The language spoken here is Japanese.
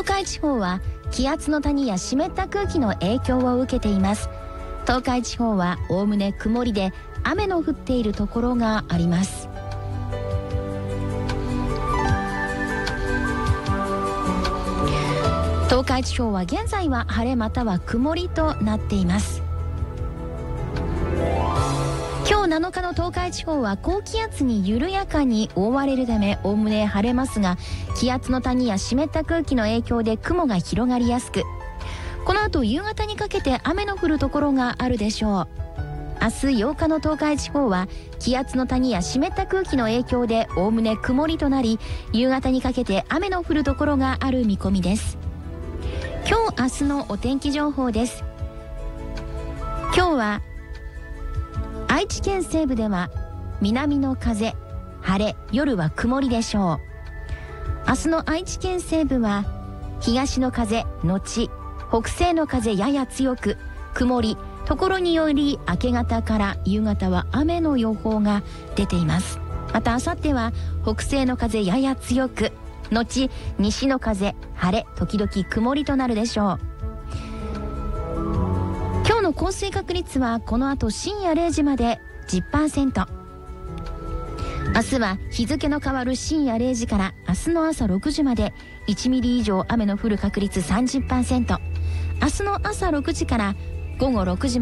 海地方は気圧の谷や湿った空気の影響を受けています。東海地方はおおむね曇りで雨の降っているところがあります。東海地方は現在は晴れまたは曇りとなっています。今日7日の東海地方は高気圧に緩やかに覆われるためおおむね晴れますが、気圧の谷や湿った空気の影響で雲が広がりやすく、この後夕方にかけて雨の降るところがあるでしょう。明日8日の東海地方は気圧の谷や湿った空気の影響でおおむね曇りとなり、夕方にかけて雨の降るところがある見込みです。今日明日のお天気情報です。今日は愛知県西部では南の風、晴れ、夜は曇りでしょう。明日の愛知県西部は東の風のち北西の風やや強く曇り、ところにより明け方から夕方は雨の予報が出ています。また明後日は北西の風やや強く後西の風晴れ時々曇りとなるでしょう。今日の降水確率はこの後深夜0時まで 10%。 明日は日付の変わる深夜0時から明日の朝6時まで1ミリ以上雨の降る確率 30%。 明日の朝6時から午後6時まで